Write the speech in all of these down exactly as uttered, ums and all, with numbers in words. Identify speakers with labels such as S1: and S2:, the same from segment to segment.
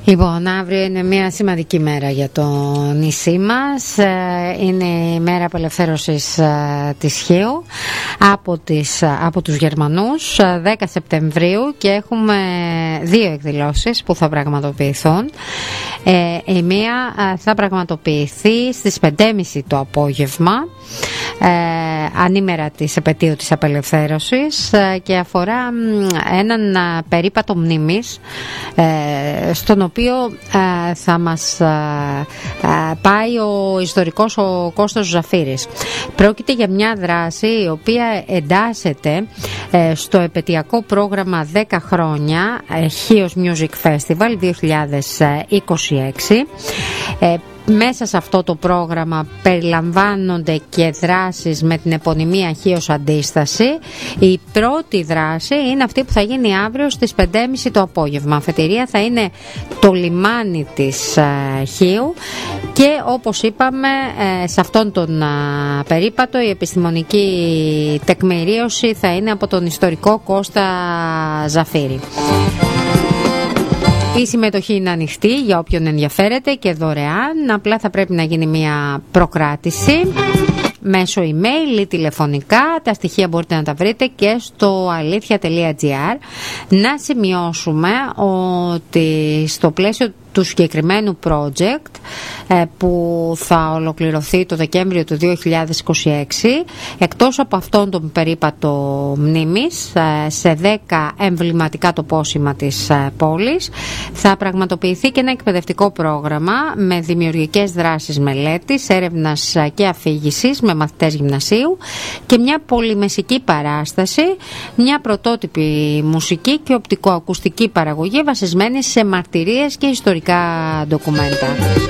S1: Λοιπόν, αύριο είναι μια σημαντική μέρα για το νησί μας. Είναι η μέρα απελευθέρωσης της Χίου από, τις, από τους Γερμανούς, δέκα Σεπτεμβρίου, και έχουμε δύο εκδηλώσεις που θα πραγματοποιηθούν. Ε, η μία θα πραγματοποιηθεί στις πέντε και μισή το απόγευμα, ε, ανήμερα της επετείου της απελευθέρωσης, ε, και αφορά έναν ε, περίπατο μνήμης, ε, στον οποίο ε, θα μας ε, ε, πάει ο ιστορικός ο Κώστας Ζαφύρης. Πρόκειται για μια δράση η οποία εντάσσεται ε, στο επετειακό πρόγραμμα δέκα χρόνια ε, Χίος Music Festival δύο χιλιάδες είκοσι έξι. ε, Μέσα σε αυτό το πρόγραμμα περιλαμβάνονται και δράσεις με την επωνυμία Χίος Αντίσταση. Η πρώτη δράση είναι αυτή που θα γίνει αύριο στις πέντε και μισή το απόγευμα. Αφετηρία θα είναι το λιμάνι της uh, Χίου, και όπως είπαμε, uh, σε αυτόν τον uh, περίπατο η επιστημονική τεκμηρίωση θα είναι από τον ιστορικό Κώστα Ζαφύρη. Η συμμετοχή είναι ανοιχτή για όποιον ενδιαφέρεται και δωρεάν. Απλά θα πρέπει να γίνει μια προκράτηση μέσω email ή τηλεφωνικά. Τα στοιχεία μπορείτε να τα βρείτε και στο αλήθεια τελεία τζι άρ. Να σημειώσουμε ότι στο πλαίσιο του συγκεκριμένου project, που θα ολοκληρωθεί το Δεκέμβριο του δύο χιλιάδες είκοσι έξι, εκτός από αυτόν τον περίπατο μνήμης σε δέκα εμβληματικά τοπόσημα της πόλης, θα πραγματοποιηθεί και ένα εκπαιδευτικό πρόγραμμα με δημιουργικές δράσεις μελέτης, έρευνας και αφήγησης με μαθητές γυμνασίου, και μια πολυμεσική παράσταση, μια πρωτότυπη μουσική και οπτικοακουστική παραγωγή βασισμένη σε μαρτυρίες και ιστορικά ντοκουμέντα.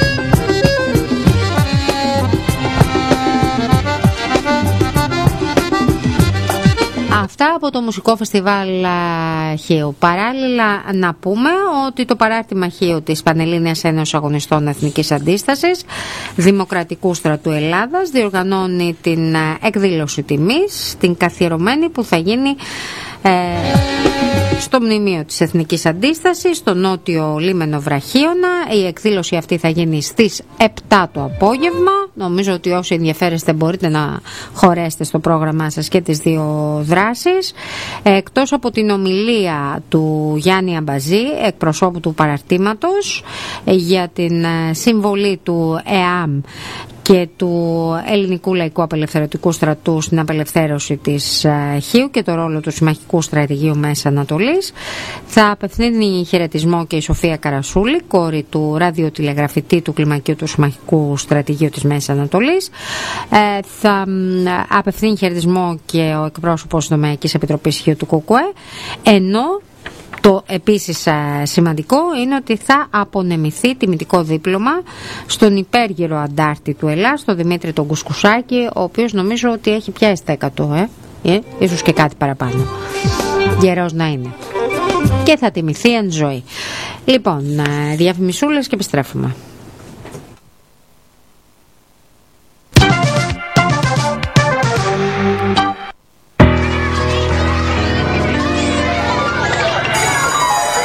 S1: Αυτά από το Μουσικό Φεστιβάλ Χίου. Παράλληλα να πούμε ότι το παράρτημα Χίου της Πανελλήνιας Ένωσης Αγωνιστών Εθνικής Αντίστασης Δημοκρατικού Στρατού Ελλάδας διοργανώνει την εκδήλωση τιμής, την καθιερωμένη, που θα γίνει ε, στο Μνημείο της Εθνικής Αντίστασης, στο νότιο λίμενο Βραχίωνα. Η εκδήλωση αυτή θα γίνει στις επτά το απόγευμα. Νομίζω ότι όσοι ενδιαφέρεστε μπορείτε να χωρέσετε στο πρόγραμμά σας και τις δύο δράσεις. Εκτός από την ομιλία του Γιάννη Αμπαζή, εκπροσώπου του παραρτήματος, για την συμβολή του ΕΑΜ και του Ελληνικού Λαϊκού Απελευθερωτικού Στρατού στην απελευθέρωση της Χίου και το ρόλο του Συμμαχικού Στρατηγείου Μέσης Ανατολής, θα απευθύνει χαιρετισμό και η Σοφία Καρασούλη, κόρη του ραδιοτηλεγραφητή του Κλιμακίου του Συμμαχικού Στρατηγείου της Μέσης Ανατολής. Ε, θα απευθύνει χαιρετισμό και ο εκπρόσωπος Τομεακής Επιτροπής Χίου του ΚΚΕ, ενώ το επίσης σημαντικό είναι ότι θα απονεμηθεί τιμητικό δίπλωμα στον υπέργυρο αντάρτη του Ελλάς, τον Δημήτρη τον Κουσκουσάκη, ο οποίος νομίζω ότι έχει πιάσει τα εκατό, ε? ε? ίσως και κάτι παραπάνω. Γερός να είναι. Και θα τιμηθεί εν ζωή. Λοιπόν, διαφημισούλες και επιστρέφουμε.